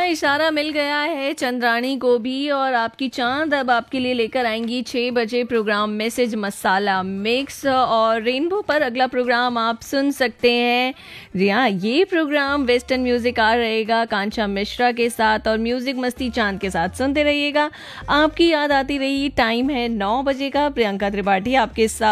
इशारा मिल गया है चंद्राणी को भी और आपकी चांद अब आपके लिए लेकर आएंगी 6 बजे प्रोग्राम मैसेज मसाला मिक्स और रेनबो पर अगला प्रोग्राम आप सुन सकते हैं। जी हाँ, ये प्रोग्राम वेस्टर्न म्यूजिक आ रहेगा कांचा मिश्रा के साथ और म्यूजिक मस्ती चांद के साथ सुनते रहिएगा। आपकी याद आती रही। टाइम है 9 बजे का। प्रियंका त्रिपाठी आपके साथ।